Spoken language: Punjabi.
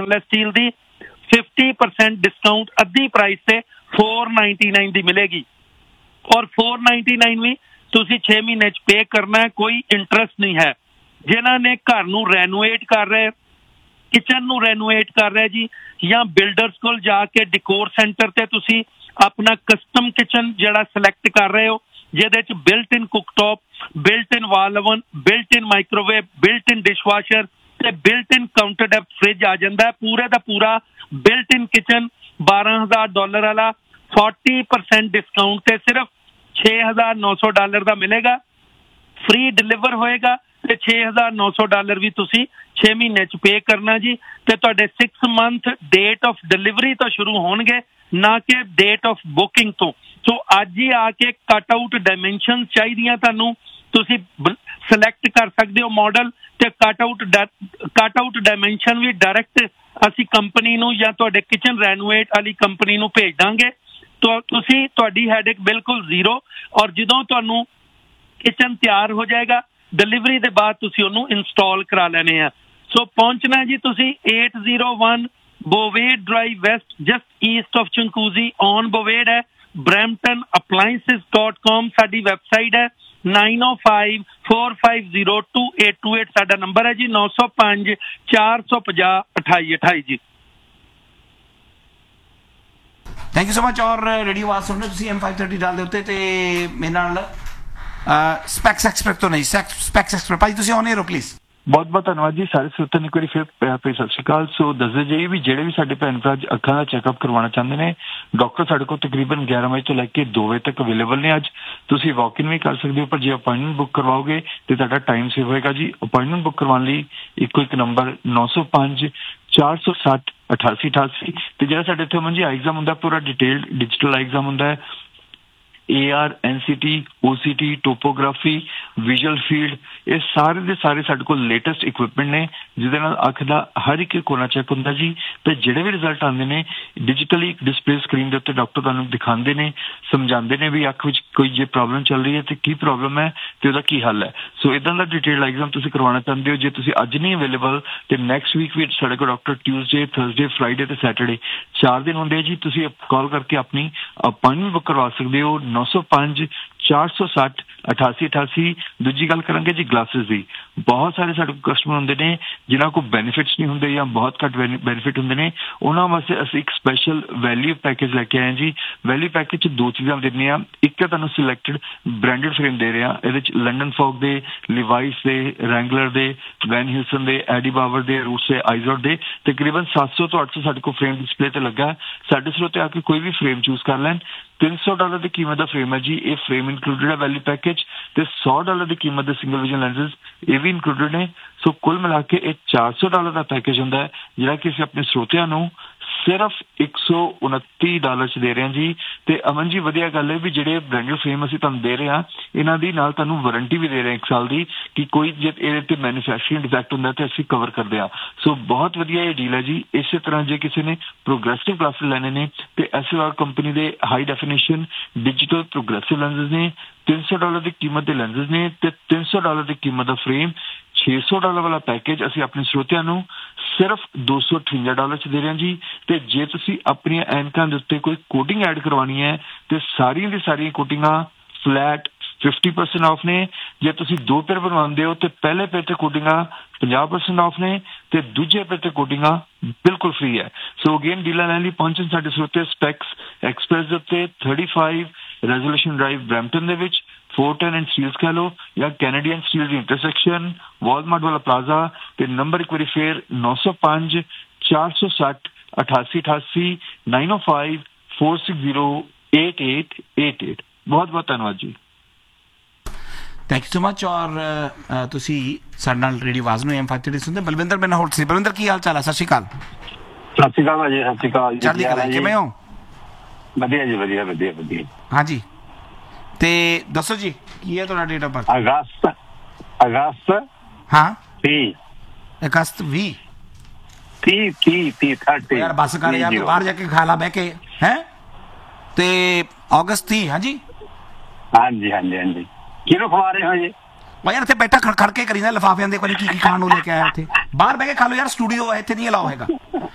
ਸਟੇਨਲੈਸ ਸਟੀਲ ਦੀ 50% डिस्काउंट अद्धी प्राइस से 499 दी मिलेगी। और 499 भी तुसी 6 महीने च पे करना है, कोई इंटरस्ट नहीं है। जिन्हां ने घर नूं रेनोवेट कर रहे, किचन नूं रेनोवेट कर रहे जी, या बिल्डर्स कोल जाके डिकोर सेंटर ते तुसी अपना कस्टम किचन जिहड़ा सिलेक्ट कर रहे हो, जिहदे च built in cooktop, built in वाल oven, built in microwave, built in dishwasher ते built in counter top fridge आ जाता है। पूरे का पूरा बिल्ट इन किचन $12,000 वाला 40% डिस्काउंट से सिर्फ $6,900 का मिलेगा। फ्री डिलीवर होएगा ते $6,900 भी तुसी 6 महीने च पे करना जी। ते तुहाडे 6 मंथ डेट ऑफ डिलीवरी तो शुरू होणगे, ना कि डेट ऑफ बुकिंग तो। सो अज ही आके कट आउट डायमेंशन चाहिए तुहानू, तुसी सिलेक्ट कर सकते हो मॉडल ते कट आउट डायमेंशन भी डायरैक्ट ਅਸੀਂ ਕੰਪਨੀ ਨੂੰ ਜਾਂ ਤੁਹਾਡੇ ਕਿਚਨ ਰੈਨੋਵੇਟ ਵਾਲੀ ਕੰਪਨੀ ਨੂੰ ਭੇਜ ਦਾਂਗੇ। ਤੁਸੀਂ ਤੁਹਾਡੀ ਹੈਡੇਕ ਬਿਲਕੁਲ ਜ਼ੀਰੋ। ਔਰ ਜਦੋਂ ਤੁਹਾਨੂੰ ਕਿਚਨ ਤਿਆਰ ਹੋ ਜਾਏਗਾ, ਡਿਲੀਵਰੀ ਦੇ ਬਾਅਦ ਤੁਸੀਂ ਉਹਨੂੰ ਇੰਸਟਾਲ ਕਰਾ ਲੈਣੇ ਆ। ਸੋ ਪਹੁੰਚਣਾ ਜੀ ਤੁਸੀਂ 801 ਬੋਵੇਡ drive West, just East of ਚੰਕੂਜ਼ੀ on ਬੋਵੇਡ ਹੈ। bramptonappliances.com ਸਾਡੀ ਵੈਬਸਾਈਟ ਹੈ। 9054502828 ਸਾਡਾ ਨੰਬਰ ਹੈ ਜੀ। 9054502828 ਜੀ। Thank you so much. ਔਰ ਰੇਡੀਓ ਆਵਾਜ਼ ਸੁਣ ਰਹੇ ਤੁਸੀਂ M530 ਡਾਲ ਦੇ ਉੱਤੇ ਤੇ ਮੇਰੇ ਨਾਲ ਸਪੈਕਸ ਐਕਸਪਰਟ ਤੋਂ ਨਹੀਂ, ਸਪੈਕਸ ਐਕਸਪਰਟ ਭਾਜੀ ਤੁਸੀਂ ਆਨ ਏਅਰ ਹੋ ਪਲੀਜ਼। ਬਹੁਤ ਬਹੁਤ ਧੰਨਵਾਦ ਜੀ। ਸਾਰੇ ਸਰੋਤਿਆਂ ਨੂੰ ਇੱਕ ਵਾਰੀ ਫਿਰ ਸਤਿ ਸ਼੍ਰੀ ਅਕਾਲ। ਸੋ ਦੱਸਦੇ ਜਾਈਏ ਵੀ ਜਿਹੜੇ ਵੀ ਸਾਡੇ ਭੈਣ ਭਰਾ ਅੱਖਾਂ ਦਾ ਚੈੱਕਅਪ ਕਰਵਾਉਣਾ ਚਾਹੁੰਦੇ ਨੇ, ਡਾਕਟਰ ਸਾਡੇ ਕੋਲ ਤਕਰੀਬਨ 11 ਵਜੇ ਤੋਂ ਲੈ ਕੇ 2 ਵਜੇ ਤੱਕ ਅਵੇਲੇਬਲ ਨੇ। ਅੱਜ ਤੁਸੀਂ ਵਾਕ ਇਨ ਵੀ ਕਰ ਸਕਦੇ ਹੋ, ਪਰ ਜੇ ਅਪਾਇੰਟਮੈਂਟ ਬੁੱਕ ਕਰਵਾਓਗੇ ਤੇ ਤੁਹਾਡਾ ਟਾਈਮ ਸੇਵ ਹੋਏਗਾ ਜੀ। ਅਪਾਇੰਟਮੈਂਟ ਬੁੱਕ ਕਰਵਾਉਣ ਲਈ ਇੱਕੋ ਇੱਕ ਨੰਬਰ 905-460-8888। ਤੇ ਜਿਹੜਾ ਸਾਡੇ ਇੱਥੇ ਜੀ ਐਗਜ਼ਾਮ ਹੁੰਦਾ ਪੂਰਾ ਡਿਟੇਲਡ ਡਿਜੀਟਲ ਐਗਜ਼ਾਮ ਹੁੰਦਾ ਹੈ। AR, NCT, OCT, topography, visual field, ਇਹ ਸਾਰੇ ਦੇ ਸਾਰੇ ਸਾਡੇ ਕੋਲ ਲੇਟੈਸਟ ਇਕਵਿਪਮੈਂਟ ਨੇ ਜਿਹਦੇ ਨਾਲ ਅੱਖ ਦਾ ਹਰ ਇੱਕ ਕੋਨਾ ਚੈੱਕ ਹੁੰਦਾ ਜੀ। ਤੇ ਜਿਹੜੇ ਵੀ ਰਿਜ਼ਲਟ ਆਉਂਦੇ ਨੇ ਡਿਜੀਟਲੀ ਡਿਸਪਲੇ ਸਕਰੀਨ ਦੇ ਉੱਤੇ ਡਾਕਟਰ ਤੁਹਾਨੂੰ ਦਿਖਾਉਂਦੇ ਨੇ, ਸਮਝਾਉਂਦੇ ਨੇ ਵੀ ਅੱਖ ਵਿੱਚ ਕੋਈ ਜੇ ਪ੍ਰੋਬਲਮ ਚੱਲ ਰਹੀ ਹੈ ਤੇ ਕੀ ਪ੍ਰੋਬਲਮ ਹੈ ਤੇ ਉਹਦਾ ਕੀ ਹੱਲ ਹੈ। ਸੋ ਇੱਦਾਂ ਦਾ ਡਿਟੇਲ ਐਗਜ਼ਾਮ ਤੁਸੀਂ ਕਰਵਾਉਣਾ ਚਾਹੁੰਦੇ ਹੋ, ਜੇ ਤੁਸੀਂ ਅੱਜ ਨਹੀਂ ਅਵੇਲੇਬਲ ਤੇ ਨੈਕਸਟ ਵੀਕ ਵਿੱਚ ਸਾਡੇ ਕੋਲ ਡਾਕਟਰ ਟਿਊਜ਼ਡੇ, ਥਰਸਡੇ, ਫਰਾਈਡੇ ਤੇ ਸੈਟਰਡੇ 4 ਦਿਨ ਹੁੰਦੇ ਆ ਜੀ। ਤੁਸੀਂ ਕਾਲ ਕਰਕੇ ਆਪਣੀ ਅਪਾਇੰਟਮੈਂਟ ਬੁੱਕ ਕਰਵਾ ਸਕਦੇ ਹੋ 905-460-8888। ਦੂਜੀ ਗੱਲ ਕਰਾਂਗੇ ਜੀ ਗਲਾਸਿਸ ਦੀ। ਬਹੁਤ ਸਾਰੇ ਸਾਡੇ ਕੋਲ ਕਸਟਮਰ ਹੁੰਦੇ ਨੇ ਜਿਨ੍ਹਾਂ ਕੋਲ ਬੈਨੀਫਿਟਸ ਨਹੀਂ ਹੁੰਦੇ ਜਾਂ ਬਹੁਤ ਘੱਟ ਬੈਨੀਫਿਟ ਹੁੰਦੇ ਨੇ, ਉਹਨਾਂ ਵਾਸਤੇ ਅਸੀਂ ਇੱਕ ਸਪੈਸ਼ਲ ਵੈਲਿਊ ਪੈਕੇਜ ਲੈ ਕੇ ਆਏ ਜੀ। ਵੈਲਿਊ ਪੈਕੇਜ 'ਚ 2 ਚੀਜ਼ਾਂ ਦਿੰਦੇ ਹਾਂ। ਇੱਕ ਤਾਂ ਤੁਹਾਨੂੰ ਸਿਲੈਕਟਡ ਬ੍ਰਾਂਡਡ ਫਰੇਮ ਦੇ ਰਹੇ ਹਾਂ, ਇਹਦੇ 'ਚ ਲੰਡਨ ਫੌਗ ਦੇ, ਲਿਵਾਈਸ ਦੇ, ਰੈਂਗਲਰ ਦੇ, ਵੈਨ ਹਿਲਸਨ ਦੇ, ਐਡੀ ਬਾਵਰ ਦੇ, ਰੂਟਸ ਦੇ, ਆਈਜ਼ੋਡ ਦੇ ਤਕਰੀਬਨ 700 ਤੋਂ 800 ਸਾਡੇ ਕੋਲ ਫਰੇਮ ਡਿਸਪਲੇ ਤੇ ਲੱਗਾ। ਸਾਡੇ ਸਰੋਤੇ ਆ ਕੇ ਕੋਈ ਵੀ ਫਰੇਮ ਚੂਜ਼ ਕਰ ਲੈਣ। $300 ਦੀ ਕੀਮਤ ਦਾ ਫਰੇਮ ਹੈ ਜੀ। ਇਹ ਫਰੇਮ ਇਨਕਲੂਡਡ ਹੈ ਵੈਲਿਊ ਪੈਕੇਜ ਤੇ $100 ਦੀ ਕੀਮਤ ਦੇ ਸਿੰਗਲ ਵਿਜ਼ਨ ਲੈਂਸਸ ਇਹ ਵੀ ਇਨਕਲੂਡਡ ਨੇ। ਸੋ ਕੁੱਲ ਮਿਲਾ ਕੇ ਇਹ $400 ਦਾ ਪੈਕੇਜ ਹੁੰਦਾ ਹੈ, ਜਿਹੜਾ ਕਿ ਅਸੀਂ ਆਪਣੇ ਸਰੋਤਿਆਂ ਨੂੰ ਸਿਰਫ $129 ਚ ਦੇ ਰਹੇ ਹਾਂ ਜੀ। ਤੇ ਅਮਨ ਜੀ ਵਧੀਆ ਗੱਲ ਹੈ ਵੀ ਜਿਹੜੇ ਬ੍ਰਾਂਡਡ ਫਰੇਮ ਅਸੀਂ ਤੁਹਾਨੂੰ ਦੇ ਰਹੇ ਹਾਂ, ਇਹਨਾਂ ਦੀ ਨਾਲ ਤੁਹਾਨੂੰ ਵਾਰੰਟੀ ਵੀ ਦੇ ਰਹੇ ਹਾਂ 1 ਸਾਲ ਦੀ, ਕਿ ਕੋਈ ਜੇ ਇਹਦੇ ਤੇ ਮੈਨੂਫੈਕਚਰਿੰਗ ਡਿਫੈਕਟ ਹੁੰਦਾ ਤੇ ਅਸੀਂ ਕਵਰ ਕਰਦੇ ਹਾਂ। ਸੋ ਬਹੁਤ ਵਧੀਆ ਇਹ ਡੀਲ ਹੈ ਜੀ। ਇਸੇ ਤਰ੍ਹਾਂ ਜੇ ਕਿਸੇ ਨੇ ਪ੍ਰੋਗਰੈਸਿਵ ਗਲਾਸਿਸ ਲੈਣੇ ਨੇ ਤੇ SLR ਕੰਪਨੀ ਦੇ high definition digital progressive lenses ਨੇ। $300 ਦੀ ਕੀਮਤ ਦੇ ਲੈਂਸਸ ਨੇ ਤੇ $300 ਦੀ ਕੀਮਤ ਦਾ ਫਰੇਮ। $600 ਵਾਲਾ ਪੈਕੇਜ ਅਸੀਂ ਆਪਣੇ ਸਰੋਤਿਆਂ ਨੂੰ ਸਿਰਫ $258 ਚ ਦੇ ਰਹੇ ਹਾਂ ਜੀ। ਤੇ ਜੇ ਤੁਸੀਂ ਆਪਣੀਆਂ ਐਨਕਾਂ ਦੇ ਉੱਤੇ ਕੋਈ ਕੋਟਿੰਗ ਐਡ ਕਰਵਾਉਣੀ ਹੈ ਤੇ ਸਾਰੀਆਂ ਦੀ ਸਾਰੀਆਂ ਕੋਟਿੰਗਾਂ ਫਲੈਟ 50% ਆਫ ਨੇ। ਜੇ ਤੁਸੀਂ 2 ਪੇਅਰ ਬਣਵਾਉਂਦੇ ਹੋ ਤੇ ਪਹਿਲੇ ਪੇਅਰ ਤੇ ਕੋਟਿੰਗਾਂ 50% ਆਫ ਨੇ ਤੇ ਦੂਜੇ ਪੇਅਰ ਤੇ ਕੋਟਿੰਗਾਂ ਬਿਲਕੁਲ ਫ੍ਰੀ ਹੈ। ਸੋ ਅਗੇਨ ਡੀਲਾਂ ਲੈਣ ਲਈ ਪਹੁੰਚਣ ਸਾਡੇ ਸਰੋਤੇ ਸਪੈਕਸ ਐਕਸਪ੍ਰੈਸ ਦੇ ਉੱਤੇ 35 ਰੈਜ਼ੋਲੂਸ਼ਨ ਡਰਾਈਵ ਬਰੈਂਪਟਨ ਦੇ ਵਿੱਚ 410 ਐਂਡ ਸਟੀਲਸ ਕਹਿ ਲਓ ਜਾਂ ਕੈਨੇਡੀਅਨ ਸਟੀਲ ਦੀ ਇੰਟਰਸੈਕਸ਼ਨ ਵਾਲਮਾਰਟ ਵਾਲਾ ਪਲਾਜ਼ਾ। ਤੇ ਨੰਬਰ ਇੱਕ ਵਾਰੀ ਫੇਰ 905-460-8888 905-460-8888। ਬਹੁਤ ਬਹੁਤ ਧੰਨਵਾਦ ਜੀ। Thank you so much. ਔਰ ਤੁਸੀਂ ਸਾਡੇ ਨਾਲ ਰੇਡੀਓ ਆਵਾਜ਼ ਨੂੰ M530 ਸੁਣਦੇ। ਬਲਵਿੰਦਰ ਮੇਰੇ ਨਾਲ ਹੋਰ ਸੀ। ਬਲਵਿੰਦਰ ਕੀ ਹਾਲ ਚਾਲ ਹੈ? ਸਤਿ ਸ਼੍ਰੀ ਅਕਾਲ। ਸਤਿ ਸ਼੍ਰੀ ਅਕਾਲ ਭਾਜੀ। ਸਤਿ ਸ਼੍ਰੀ ਅਕਾਲ ਜੀ। ਚੜ੍ਹਦੀ ਕਲਾ, ਕਿਵੇਂ ਹੋ? ਵਧੀਆ ਜੀ, ਵਧੀਆ ਵਧੀਆ ਵਧੀਆ। ਹਾਂਜੀ ਤੇ ਦੱਸੋ ਜੀ ਕੀ ਹੈ ਤੁਹਾਡਾ ਡੇਟ ਆਫ ਬਰਥ? ਅਗਸਤ ਹਾਂ 30 ਅਗਸਤ 20 30 ਯਾਰ ਬੱਸ ਕਰ ਯਾਰ, ਬਾਹਰ ਜਾ ਕੇ ਖਾ ਲਾ ਬਹਿ ਕੇ ਹੈ। ਤੇ ਅਗਸਤ 30 ਹਾਂਜੀ ਹਾਂਜੀ ਹਾਂਜੀ ਹਾਂਜੀ। ਕਿਹਨੂੰ ਖਵਾ ਰਹੇ ਹੋ ਜੀ? ਯਾਰ ਇੱਥੇ ਬੈਠਾ ਖੜ ਕੇ ਕਰੀ ਨਾ ਲਿਫਾਫਿਆਂ ਦੇ, ਕੀ ਕੀ ਖਾਣ ਨੂੰ ਲੈ ਕੇ ਆਇਆ ਇੱਥੇ। ਬਾਹਰ ਬਹਿ ਕੇ ਖਾ ਲਓ ਯਾਰ, ਸਟੂਡੀਓ ਇੱਥੇ ਨਹੀਂ ਅਲਾਓ ਹੈਗਾ।